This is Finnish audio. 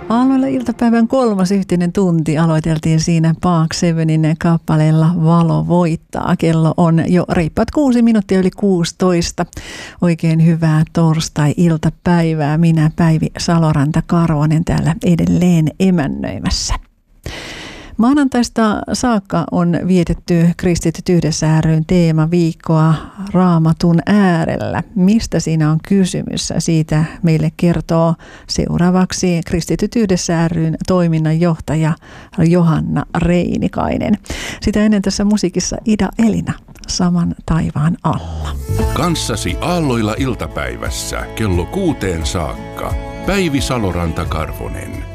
Aamulla iltapäivän 3. yhteinen tunti aloiteltiin siinä Park Sevenin kappaleella Valo voittaa. Kello on jo reippaat 6 minuuttia yli 16. Oikein hyvää torstai-iltapäivää. Minä Päivi Saloranta-Karvonen täällä edelleen emännöimässä. Maanantaista saakka on vietetty Kristityt yhdessä ry:n teemaviikkoa Raamatun äärellä. Mistä siinä on kysymys? Siitä meille kertoo seuraavaksi Kristityt yhdessä ry:n toiminnanjohtaja Johanna Reinikainen. Sitä ennen tässä musiikissa Ida Elina, Saman taivaan alla. Kanssasi aalloilla iltapäivässä kello 6 saakka. Päivi Saloranta-Karvonen.